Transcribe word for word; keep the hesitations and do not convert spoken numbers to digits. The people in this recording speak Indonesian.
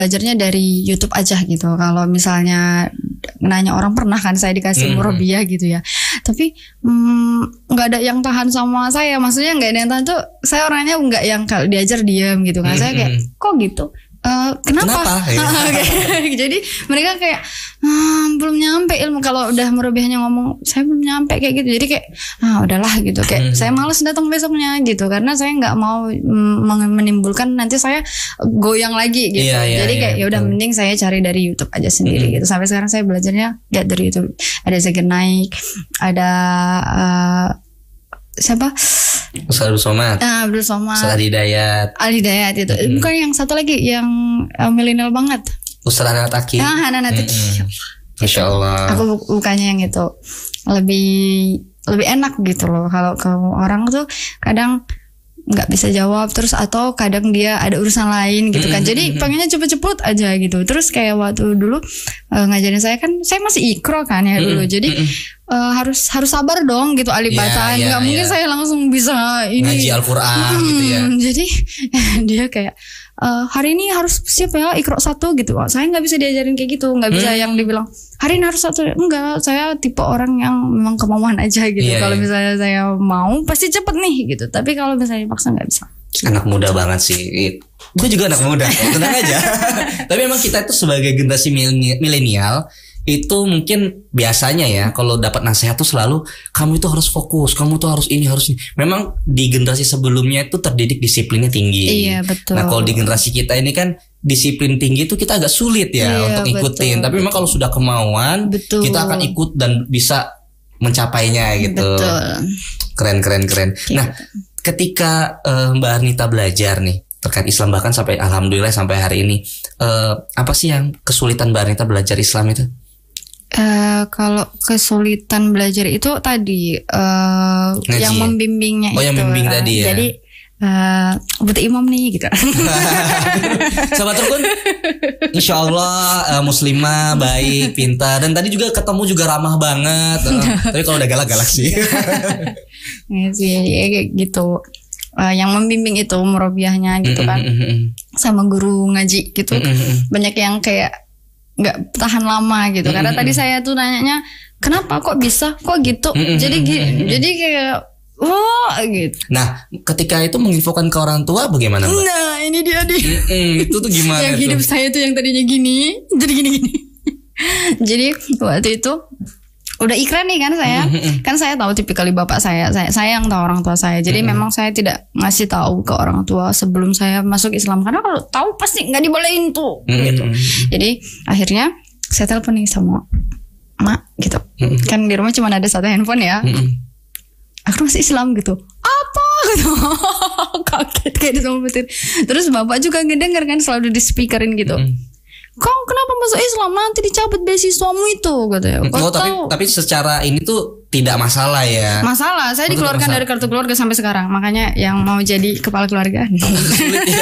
belajarnya dari YouTube aja gitu. Kalau misalnya nanya orang, pernah kan saya dikasih murabiah gitu ya. Tapi nggak mm, ada yang tahan sama saya. Maksudnya nggak ada yang tahan tuh. Saya orangnya nggak yang kalau diajar diam gitu kan. Saya kayak kok gitu. Uh, kenapa? kenapa? Ya. Jadi mereka kayak ah, belum nyampe ilmu. Kalau udah murabiahnya ngomong saya belum nyampe kayak gitu. Jadi kayak ah udahlah gitu. Kayak hmm. saya malas datang besoknya gitu karena saya nggak mau mm, menimbulkan nanti saya goyang lagi gitu. Iya, iya, Jadi kayak iya, ya udah mending saya cari dari YouTube aja sendiri hmm. gitu. Sampai sekarang saya belajarnya lihat dari YouTube. Ada Zakir Naik, ada uh, siapa? Ustaz Abdul Somad. Ah, Abdul Somad. Ustaz Ali Hidayat. Ali Hidayat itu. Hmm. Bukan yang satu lagi yang uh, milenial banget. Ustaz Hanan Ataki. Ah, Hanan Ataki. Hmm. Masya Allah. Aku bukannya yang itu. Lebih lebih enak gitu loh kalau ke orang tuh kadang nggak bisa jawab terus atau kadang dia ada urusan lain gitu kan. Jadi pengennya cepet-cepet aja gitu. Terus kayak waktu dulu uh, ngajarin saya kan saya masih ikro kan ya dulu. Jadi uh, harus harus sabar dong gitu alibatan. Yeah, yeah, nggak mungkin yeah. saya langsung bisa ini ngaji Al-Quran hmm, gitu ya. Jadi dia kayak uh, hari ini harus siap ya ikro satu gitu. Oh, saya nggak bisa diajarin kayak gitu. Nggak bisa hmm. yang dibilang hari ini harus satu. Enggak, saya tipe orang yang memang kemauan aja gitu. Yeah, kalau yeah. misalnya saya mau pasti cepet nih gitu. Tapi kalau misalnya dipaksa nggak bisa. Anak muda banget sih. Gue juga anak muda. Tenang aja. Tapi memang kita itu sebagai generasi milenial itu mungkin biasanya ya kalau dapat nasihat tuh selalu kamu itu harus fokus, kamu tuh harus ini harus ini. Memang di generasi sebelumnya itu terdidik disiplinnya tinggi. Iya betul. Nah kalau di generasi kita ini kan disiplin tinggi itu kita agak sulit ya iya, untuk ikutin. Betul. Tapi memang kalau sudah kemauan betul. Kita akan ikut dan bisa mencapainya gitu. Betul. Keren keren keren. Gitu. Nah ketika uh, Mbak Arnita belajar nih terkait Islam bahkan sampai alhamdulillah sampai hari ini uh, apa sih yang kesulitan Mbak Arnita belajar Islam itu? Uh, kalau kesulitan belajar itu tadi uh, yang membimbingnya oh, itu. yang membimbing uh, tadi ya. Jadi uh, butuh imam nih gitu. Sahabat Rukun, insya Allah uh, muslimah, baik, pintar dan tadi juga ketemu juga ramah banget. Uh, tapi kalau udah galak-galak sih. Ya sih kayak gitu. Uh, yang membimbing itu murabiahnya gitu kan, sama guru ngaji gitu. Banyak yang kayak nggak tahan lama gitu. Karena tadi saya tuh nanyanya kenapa kok bisa kok gitu. Jadi jadi kayak wah gitu. Nah ketika itu menginfokan ke orang tua bagaimana Mbak? Nah ini dia nih. Itu tuh gimana? Yang hidup saya tuh yang tadinya gini jadi gini-gini. Jadi waktu itu udah ikrar nih kan saya. Kan saya tahu tipikal bapak saya. Saya saya yang tahu orang tua saya. Jadi memang saya tidak ngasih tahu ke orang tua sebelum saya masuk Islam. Karena kalau tahu pasti nggak dibolehin tuh gitu. Jadi akhirnya saya telepon nih sama mak gitu. Kan di rumah cuma ada satu handphone ya. Aku masih Islam gitu. Apa gitu. Kaget kayak sama petir. Terus bapak juga ngedenger kan selalu di speakerin gitu. Kau kenapa masuk Islam nanti dicabut beasiswamu itu katanya. Oh, tapi tapi secara ini tuh tidak masalah ya. Masalah, saya dikeluarkan dari kartu keluarga sampai sekarang. Makanya yang mau jadi kepala keluarga.